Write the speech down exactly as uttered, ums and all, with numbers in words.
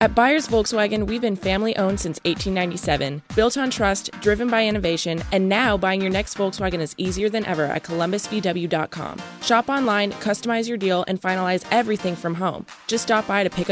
At Byers Volkswagen, we've been family-owned since eighteen ninety-seven, built on trust, driven by innovation, and now buying your next Volkswagen is easier than ever at columbus v w dot com. Shop online, customize your deal, and finalize everything from home. Just stop by to pick up